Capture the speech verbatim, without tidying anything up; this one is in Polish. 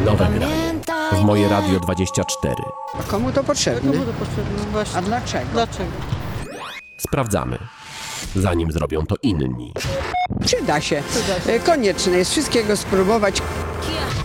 Nowe granie w Moje Radio dwadzieścia cztery. A komu to potrzebne? Komu to potrzebne? Właśnie. A dlaczego? Dlaczego? Sprawdzamy, zanim zrobią to inni. Przyda się. Przyda się. E, Konieczne jest wszystkiego spróbować. Kia.